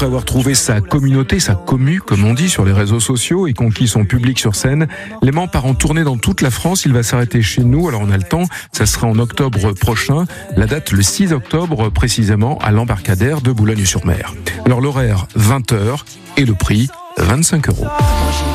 Après avoir trouvé sa communauté, sa commu, comme on dit, sur les réseaux sociaux et conquis son public sur scène, Léman part en tournée dans toute la France. Il va s'arrêter chez nous, alors on a le temps. Ça sera en octobre prochain. La date, le 6 octobre, précisément, à l'Embarcadère de Boulogne-sur-Mer. Alors l'horaire, 20h et le prix, 25 €.